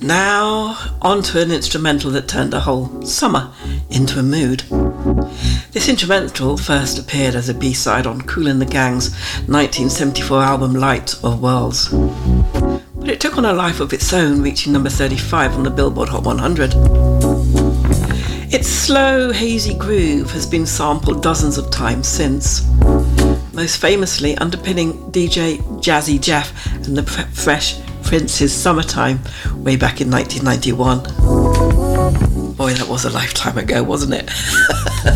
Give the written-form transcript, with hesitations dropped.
Now, onto an instrumental that turned a whole summer into a mood. This instrumental first appeared as a B-side on Kool and the Gang's 1974 album Light of Worlds. But it took on a life of its own, reaching number 35 on the Billboard Hot 100. Its slow, hazy groove has been sampled dozens of times since, most famously underpinning DJ Jazzy Jeff and the Fresh Prince's Summertime way back in 1991. Boy, that was a lifetime ago, wasn't it?